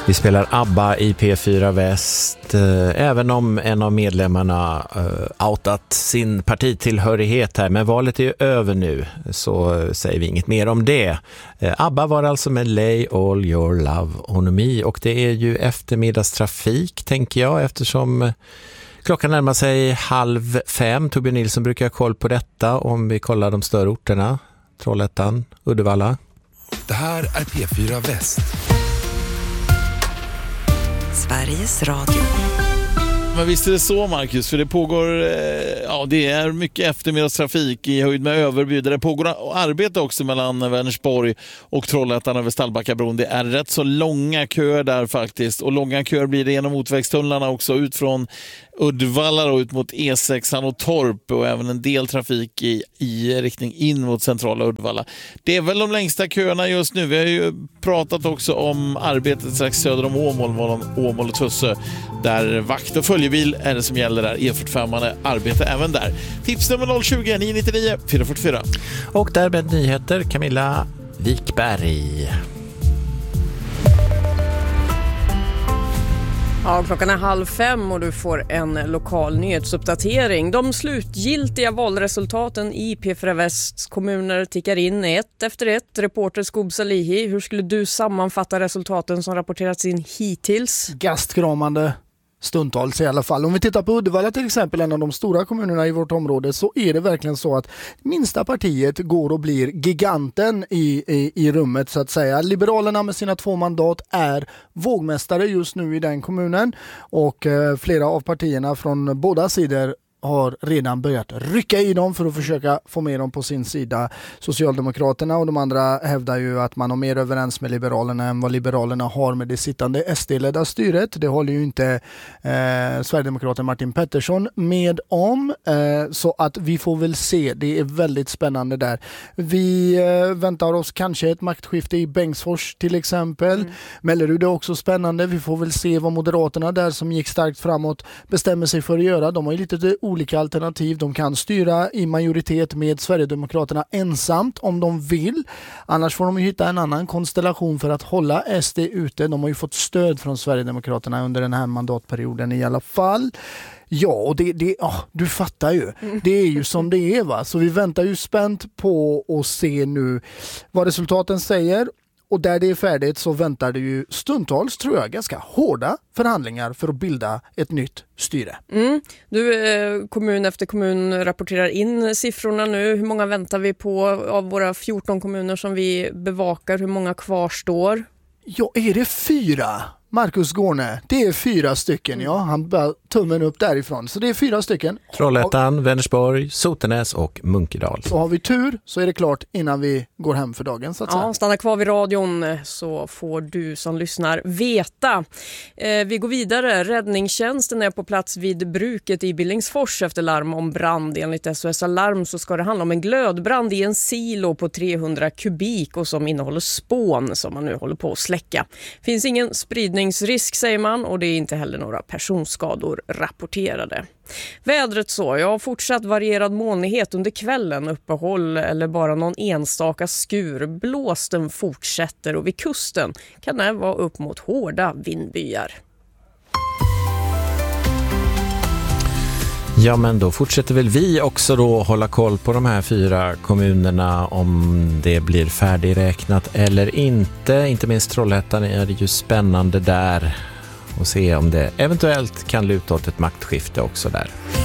Vi spelar ABBA i P4 Väst, även om en av medlemmarna outat sin partitillhörighet här. Men valet är ju över nu, så säger vi inget mer om det. ABBA var alltså med Lay All Your Love On Me, och det är ju eftermiddagstrafik, tänker jag, eftersom klockan närmar sig 4:30. Torbjörn Nilsson brukar ha koll på detta om vi kollar de större orterna. Trollhättan, Uddevalla. Det här är P4 Väst. Sveriges Radio. Men visst är det så, Marcus, för det pågår det är mycket eftermiddagstrafik i höjd med Överby. Det pågår arbete också mellan Vänersborg och Trollhättan över Stallbackabron. Det är rätt så långa köer där faktiskt, och långa köer blir det genom motorvägstunnlarna också ut från Uddevalla och ut mot E6 och Torp, och även en del trafik i riktning in mot centrala Uddevalla. Det är väl de längsta köerna just nu. Vi har ju pratat också om arbetet strax söder om Åmål och Tussö, där vakt och följebil är det som gäller där. E45 arbetar även där. Tipsnummer 020 999 444. Och där med nyheter, Camilla Wikberg. Ja, klockan är 4:30 och du får en lokal nyhetsuppdatering. De slutgiltiga valresultaten i P4 Västs kommuner tickar in ett efter ett. Reporter Skub Salihi, hur skulle du sammanfatta resultaten som rapporterats in hittills? Gastkramande. Stundtals i alla fall. Om vi tittar på Uddevalla till exempel, en av de stora kommunerna i vårt område, så är det verkligen så att minsta partiet går och blir giganten i rummet så att säga. Liberalerna med sina 2 mandat är vågmästare just nu i den kommunen, och flera av partierna från båda sidor har redan börjat rycka i dem för att försöka få med dem på sin sida. Socialdemokraterna och de andra hävdar ju att man har mer överens med Liberalerna än vad Liberalerna har med det sittande SD-ledda styret. Det håller ju inte Sverigedemokraten Martin Pettersson med om. Så att vi får väl se. Det är väldigt spännande där. Vi väntar oss kanske ett maktskifte i Bengtsfors till exempel. Mellerud är också spännande. Vi får väl se vad Moderaterna där, som gick starkt framåt, bestämmer sig för att göra. De har ju lite olika alternativ. De kan styra i majoritet med Sverigedemokraterna ensamt om de vill. Annars får de ju hitta en annan konstellation för att hålla SD ute. De har ju fått stöd från Sverigedemokraterna under den här mandatperioden i alla fall. Ja, och du fattar ju. Det är ju som det är, va? Så vi väntar ju spänt på att se nu vad resultaten säger. Och där det är färdigt så väntar det ju stundtals, tror jag, ganska hårda förhandlingar för att bilda ett nytt styre. Du, kommun efter kommun rapporterar in siffrorna nu. Hur många väntar vi på av våra 14 kommuner som vi bevakar? Hur många kvarstår? Ja, är det 4? Marcus Gårne, det är 4 stycken, ja. Han bara tummen upp därifrån. Så det är 4 stycken. Trollhättan, Vänersborg, Sotenäs och Munkedal. Så har vi tur så är det klart innan vi går hem för dagen, så att säga. Stanna kvar vid radion så får du som lyssnar veta. Vi går vidare. Räddningstjänsten är på plats vid bruket i Billingsfors efter larm om brand. Enligt SOS Alarm så ska det handla om en glödbrand i en silo på 300 kubik och som innehåller spån som man nu håller på att släcka. Finns ingen spridningsrisk, säger man, och det är inte heller några personskador rapporterade. Vädret så, fortsatt varierad molnighet under kvällen, uppehåll eller bara någon enstaka skur. Blåsten fortsätter och vid kusten kan det vara upp mot hårda vindbyar. Ja, men då fortsätter väl vi också då hålla koll på de här 4 kommunerna, om det blir färdigräknat eller inte. Inte minst Trollhättan är det ju spännande där, och se om det eventuellt kan luta åt ett maktskifte också där.